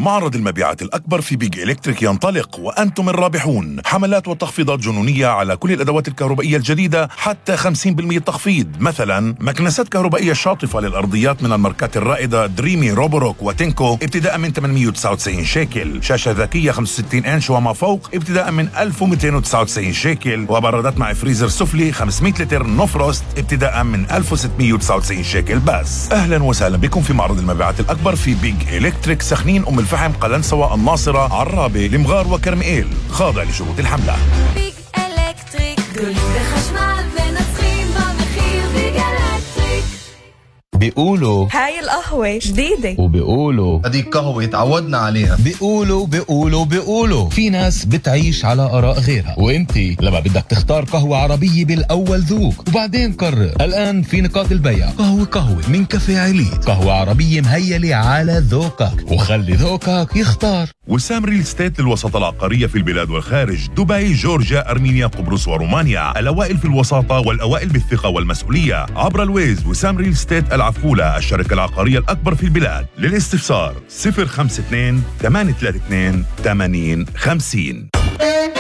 معرض المبيعات الأكبر في بيج إلكتريك ينطلق وأنتم الرابحون. حملات وتخفيضات جنونية على كل الأدوات الكهربائية الجديدة، حتى 50% تخفيض. مثلا مكنسات كهربائية شاطفة للأرضيات من الماركات الرائدة دريمي، روبوروك وتينكو ابتداء من 899 شيكل. شاشة ذكية 65 إنش وما فوق ابتداء من 1299 شيكل. وبرادات مع فريزر سفلي 500 لتر نوفروست ابتداء من 1699 شيكل بس. أهلا وسهلا بكم في معرض المبيعات الأكبر في بيج إلكتريك، سخنين، أم الفحم، قلنسوة، الناصرة، عرابة، المغار وكرميل. خاضع لشروط الحملة. بيج إلكتريك دولي بخشمال بنسخين بمخير بيج إلكتريك. بيقولوا هاي القهوة جديدة، وبيقولوا هذه قهوة تعودنا عليها. بيقولوا في ناس بتعيش على آراء غيرها، وانتي لما بدك تختار قهوة عربية بالأول ذوق وبعدين قرر. الآن في نقاط البيع قهوة من كافيه عليت، قهوة عربية مهيلة على ذوقك، وخلي ذوقك يختار. وسام ريل ستيت للوساطة العقارية في البلاد والخارج، دبي، جورجيا، أرمينيا، قبرص ورومانيا. الأوائل في الوساطة والأوائل بالثقة والمسؤولية. عبر الويز وسام ريل ستيت العفولة، الشركة العقارية الأكبر في البلاد. للاستفسار 052 832 8050.